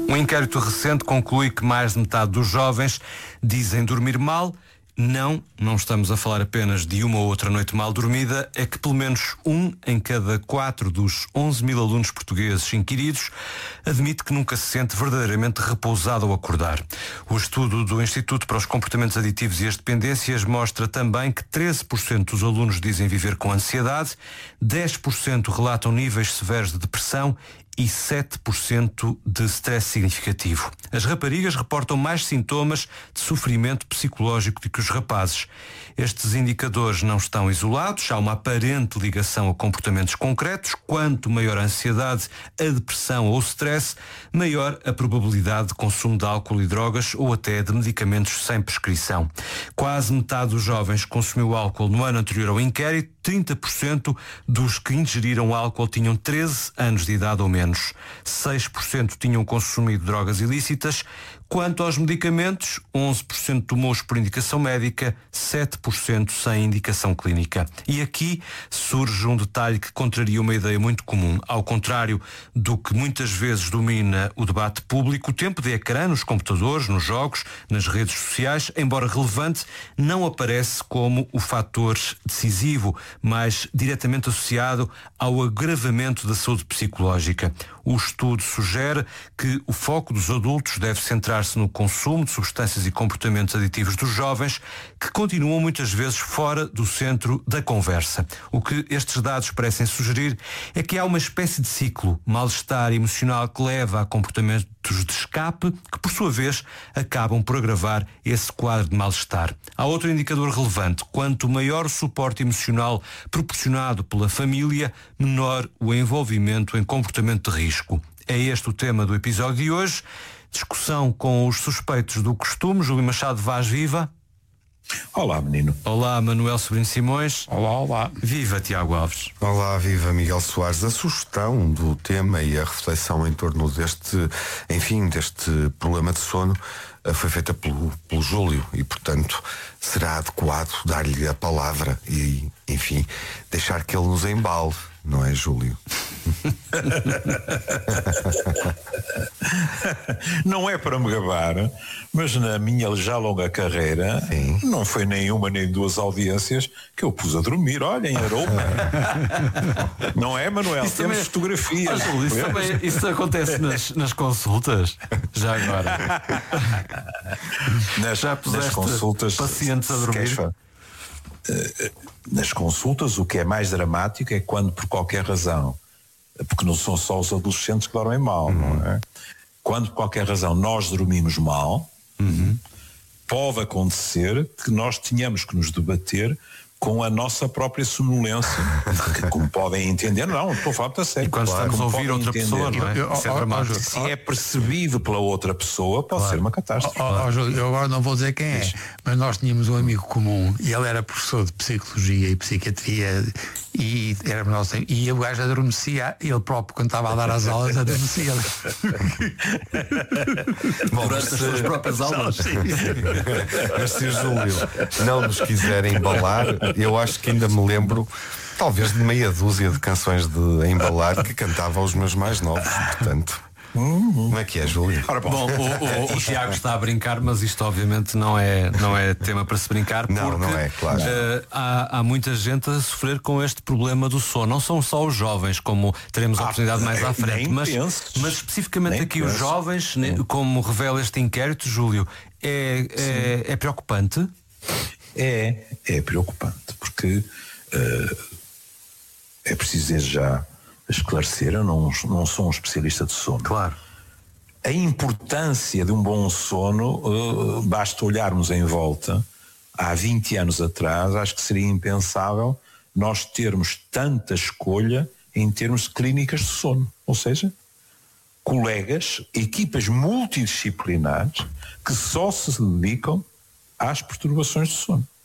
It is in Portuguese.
Um inquérito recente conclui que mais de metade dos jovens dizem dormir mal. Não estamos a falar apenas de uma ou outra noite mal dormida, é que pelo menos 1 em cada 4 dos 11 mil alunos portugueses inquiridos admite que nunca se sente verdadeiramente repousado ao acordar. O estudo do Instituto para os Comportamentos Aditivos e as Dependências mostra também que 13% dos alunos dizem viver com ansiedade, 10% relatam níveis severos de depressão e 7% de stress significativo. As raparigas reportam mais sintomas de sofrimento psicológico do que os rapazes. Estes indicadores não estão isolados, há uma aparente ligação a comportamentos concretos. Quanto maior a ansiedade, a depressão ou o stress, maior a probabilidade de consumo de álcool e drogas ou até de medicamentos sem prescrição. Quase metade dos jovens consumiu álcool no ano anterior ao inquérito. 30% dos que ingeriram álcool tinham 13 anos de idade ou menos. 6% tinham consumido drogas ilícitas. Quanto aos medicamentos, 11% tomou-os por indicação médica, 7% sem indicação clínica. E aqui surge um detalhe que contraria uma ideia muito comum. Ao contrário do que muitas vezes domina o debate público, o tempo de ecrã nos computadores, nos jogos, nas redes sociais, embora relevante, não aparece como o fator decisivo, mas diretamente associado ao agravamento da saúde psicológica. O estudo sugere que o foco dos adultos deve centrar-se no consumo de substâncias e comportamentos aditivos dos jovens, que continuam muitas vezes fora do centro da conversa. O que estes dados parecem sugerir é que há uma espécie de ciclo, mal-estar emocional que leva a comportamentos de escape, que por sua vez acabam por agravar esse quadro de mal-estar. Há outro indicador relevante: quanto maior o suporte emocional proporcionado pela família, menor o envolvimento em comportamento de risco. É este o tema do episódio de hoje. Discussão com os suspeitos do costume. Júlio Machado Vaz, viva. Olá, menino. Olá, Manuel Sobrinho Simões. Olá. Viva, Tiago Alves. Olá, viva Miguel Soares. A sugestão do tema e a reflexão em torno deste problema de sono foi feita pelo Júlio e, portanto, será adequado dar-lhe a palavra e, enfim, deixar que ele nos embale, não é, Júlio? Não é para me gabar, mas na minha já longa carreira, sim, não foi nenhuma nem duas audiências que eu pus a dormir, olha, em aroma. Não é, Manuel? Isso temos também... fotografias. Isso acontece nas consultas, já agora. Já puseste nas consultas pacientes a dormir? Nas consultas, o que é mais dramático é quando, por qualquer razão, porque não são só os adolescentes que dormem mal, não é? Quando, por qualquer razão, nós dormimos mal, pode acontecer que nós tenhamos que nos debater com a nossa própria sonolência. Como podem entender, não estou a falar a sério. E quando estamos a ouvir outra pessoa, não é? Isso é dramático. Se é percebido pela outra pessoa, pode ser uma catástrofe. Eu agora não vou dizer quem é, mas nós tínhamos um amigo comum e ele era professor de psicologia e psiquiatria e era nosso, e o gajo adormecia, ele próprio, quando estava a dar as aulas, adormecia. Durante as suas próprias aulas. Mas se o Júlio não nos quiser embalar, eu acho que ainda me lembro talvez de meia dúzia de canções de embalar que cantava aos meus mais novos, portanto. Como é que é, Júlio? Bom, o Tiago está a brincar, mas isto obviamente não é tema para se brincar, porque não é, claro. Há muita gente a sofrer com este problema do sono. Não são só os jovens, como teremos a oportunidade mais à frente, mas especificamente aqui os jovens, como revela este inquérito, Júlio, é preocupante? É preocupante, porque é preciso dizer já, esclarecer, eu não sou um especialista de sono. Claro. A importância de um bom sono, basta olharmos em volta. Há 20 anos atrás, acho que seria impensável nós termos tanta escolha em termos de clínicas de sono. Ou seja, colegas, equipas multidisciplinares que só se dedicam às perturbações de sono.